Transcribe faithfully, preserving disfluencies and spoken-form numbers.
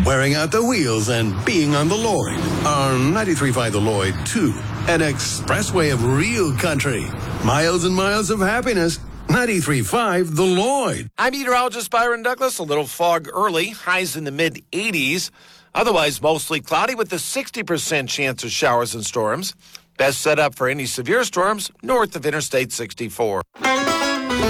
wearing out the wheels and being on the Lloyd. On ninety-three point five The Lloyd, too. An expressway of real country. Miles and miles of happiness. ninety-three point five The Lloyd. I'm meteorologist Byron Douglas. A little fog early, highs in the mid eighties. Otherwise, mostly cloudy with a sixty percent chance of showers and storms. Best set up for any severe storms north of Interstate sixty-four.